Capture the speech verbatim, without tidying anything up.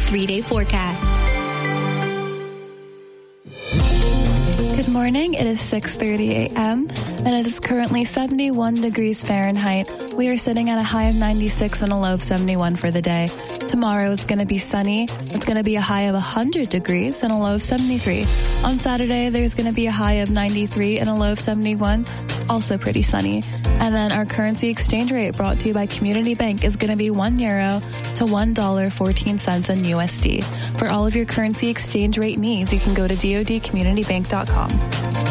three-day forecast. Good morning. It is six thirty a.m. and it is currently seventy-one degrees Fahrenheit. We are sitting at a high of ninety-six and a low of seventy-one for the day. Tomorrow it's going to be sunny. It's going to be a high of one hundred degrees and a low of seventy-three. On Saturday, there's going to be a high of ninety-three and a low of seventy-one. Also pretty sunny. And then our currency exchange rate brought to you by Community Bank is going to be one euro to one dollar and fourteen cents in U S D. For all of your currency exchange rate needs, you can go to D O D community bank dot com.